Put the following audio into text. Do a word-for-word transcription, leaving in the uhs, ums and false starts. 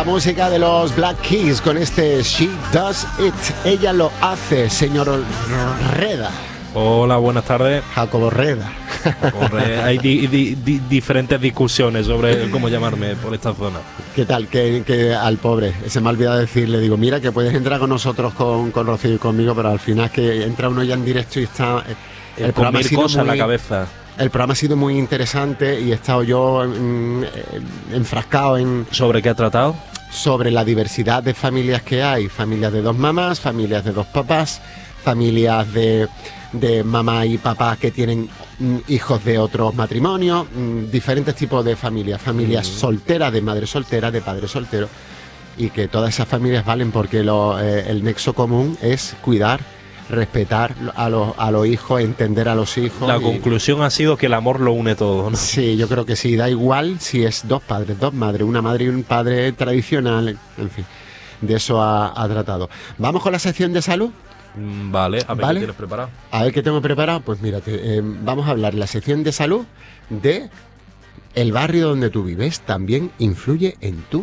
La música de los Black Keys con este She Does It. Ella lo hace, señor Reda. Hola, buenas tardes. Jacobo Reda. Corre, hay di, di, di, diferentes discusiones sobre cómo llamarme por esta zona. ¿Qué tal? Que, que al pobre, se me ha olvidado decirle, digo, mira que puedes entrar con nosotros, con, con Rocío y conmigo, pero al final que entra uno ya en directo y está... El, el programa ha sido cosas muy, en la cabeza. El programa ha sido muy interesante y he estado yo en, en, enfrascado en... ¿Sobre qué ha tratado? Sobre la diversidad de familias que hay, familias de dos mamás, familias de dos papás, familias de, de mamá y papá que tienen mm, hijos de otros matrimonios, mm, diferentes tipos de familias, familias mm. solteras, de madre soltera, de padre soltero, y que todas esas familias valen porque lo, eh, el nexo común es cuidar, respetar a los, a los hijos, entender a los hijos. La y... conclusión ha sido que el amor lo une todo, ¿no? Sí, yo creo que sí, da igual si es dos padres, dos madres, una madre y un padre tradicional, en fin, de eso ha, ha tratado. ¿Vamos con la sección de salud? Vale, a ver ¿Vale? qué tienes preparado. A ver qué tengo preparado, pues mírate, eh, vamos a hablar la sección de salud de el barrio donde tú vives también influye en tu